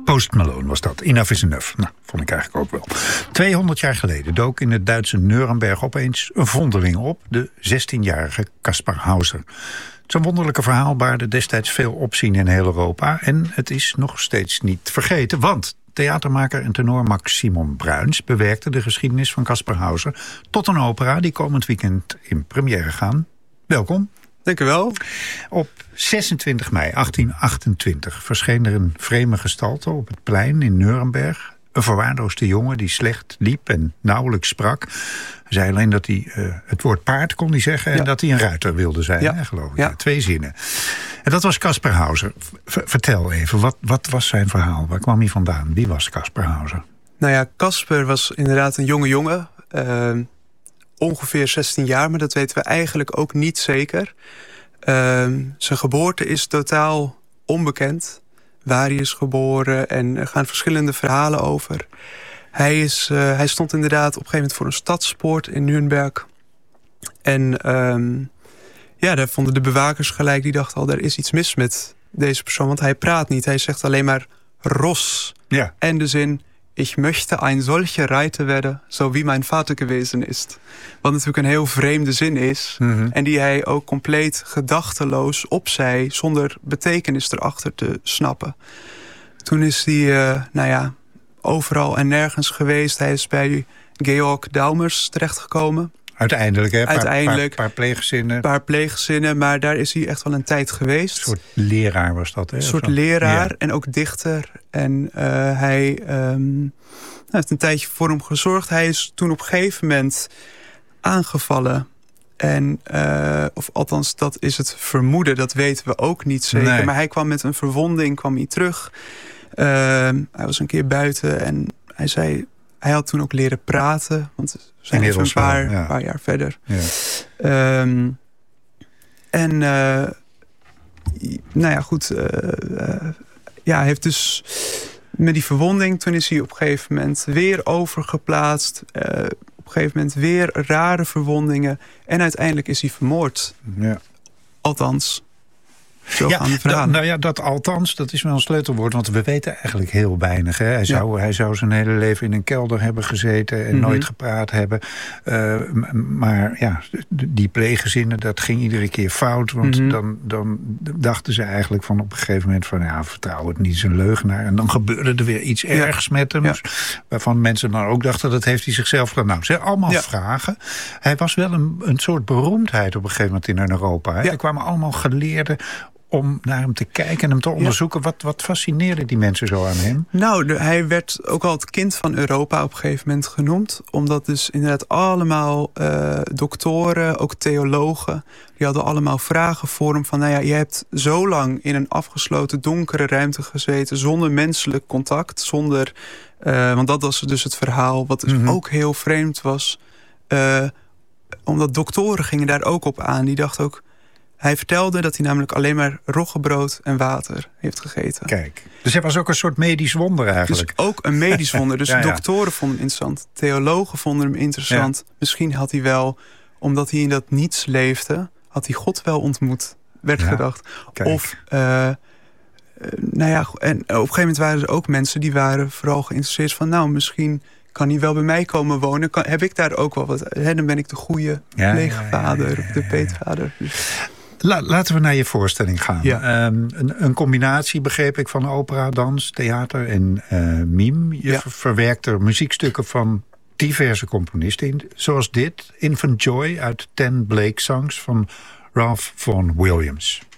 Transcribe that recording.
Post Malone was dat. Enough is enough. Nou, vond ik eigenlijk ook wel. 200 jaar geleden dook in het Duitse Nuremberg opeens een vondeling op. De 16-jarige Kaspar Hauser. Zijn wonderlijke verhaal baarde destijds veel opzien in heel Europa. En het is nog steeds niet vergeten. Want theatermaker en tenor Max Simon Bruins bewerkte de geschiedenis van Kaspar Hauser tot een opera die komend weekend in première gaan. Welkom. Dank u wel. Op 26 mei 1828 verscheen er een vreemde gestalte op het plein in Nuremberg. Een verwaarloosde jongen die slecht liep en nauwelijks sprak. Hij zei alleen dat hij het woord paard kon zeggen en dat hij een ruiter wilde zijn, hè, geloof ik. Ja. 2 zinnen. En dat was Kaspar Hauser. Vertel even, wat was zijn verhaal? Waar kwam hij vandaan? Wie was Kaspar Hauser? Nou ja, Kaspar was inderdaad een jonge jongen. Ongeveer 16 jaar, maar dat weten we eigenlijk ook niet zeker. Zijn geboorte is totaal onbekend. Waar hij is geboren en er gaan verschillende verhalen over. Hij stond inderdaad op een gegeven moment voor een stadspoort in Nuremberg. En daar vonden de bewakers gelijk, die dachten al, er is iets mis met deze persoon. Want hij praat niet, hij zegt alleen maar Ross. Ja. En de zin, ich möchte ein solcher Reiter werden, zo wie mijn vader gewesen ist. Wat natuurlijk een heel vreemde zin is. Mm-hmm. En die hij ook compleet gedachteloos opzei, zonder betekenis erachter te snappen. Toen is hij overal en nergens geweest. Hij is bij Georg Daumers terechtgekomen. Uiteindelijk, hè? Uiteindelijk. Een paar pleeggezinnen, maar daar is hij echt wel een tijd geweest. Een soort leraar was dat, hè? Een soort leraar en ook dichter. En hij heeft een tijdje voor hem gezorgd. Hij is toen op een gegeven moment aangevallen. En, of althans, dat is het vermoeden. Dat weten we ook niet zeker. Nee. Maar hij kwam met een verwonding, kwam hij terug. Hij was een keer buiten en hij zei, hij had toen ook leren praten. Want we zijn even een paar jaar verder. Ja. Hij heeft dus met die verwonding, toen is hij op een gegeven moment weer overgeplaatst. Op een gegeven moment weer rare verwondingen. En uiteindelijk is hij vermoord. Ja. Althans. Zo gaan de verhalen. Dat althans, dat is wel een sleutelwoord. Want we weten eigenlijk heel weinig. Hè? Hij zou zijn hele leven in een kelder hebben gezeten en nooit gepraat hebben. Maar ja, die pleeggezinnen, dat ging iedere keer fout. Want dan dachten ze eigenlijk van op een gegeven moment van, vertrouw het niet, is een leugenaar. En dan gebeurde er weer iets ergs met hem. Ja. Waarvan mensen dan ook dachten, dat heeft hij zichzelf gedaan. Nou, ze allemaal vragen. Hij was wel een soort beroemdheid op een gegeven moment in Europa. Ja. Er kwamen allemaal geleerden om naar hem te kijken en hem te onderzoeken. Wat fascineerde die mensen zo aan hem? Nou, hij werd ook al het kind van Europa op een gegeven moment genoemd. Omdat dus inderdaad allemaal doktoren, ook theologen, die hadden allemaal vragen voor hem van, je hebt zo lang in een afgesloten donkere ruimte gezeten, zonder menselijk contact, zonder, want dat was dus het verhaal, wat dus ook heel vreemd was. Omdat doktoren gingen daar ook op aan. Die dachten ook, hij vertelde dat hij namelijk alleen maar roggebrood en water heeft gegeten. Kijk, dus hij was ook een soort medisch wonder eigenlijk. Dus ook een medisch wonder. Dus doktoren vonden hem interessant. Theologen vonden hem interessant. Ja. Misschien had hij wel, omdat hij in dat niets leefde, had hij God wel ontmoet, werd gedacht. Kijk. Of, en op een gegeven moment waren er ook mensen die waren vooral geïnteresseerd van, misschien kan hij wel bij mij komen wonen? Heb ik daar ook wel wat? Dan ben ik de goede pleegvader of de peetvader. Laten we naar je voorstelling gaan. Ja. Een combinatie, begreep ik, van opera, dans, theater en mime. Je verwerkt er muziekstukken van diverse componisten in. Zoals dit, Infant Joy uit 10 Blake Songs van Ralph Vaughan Williams.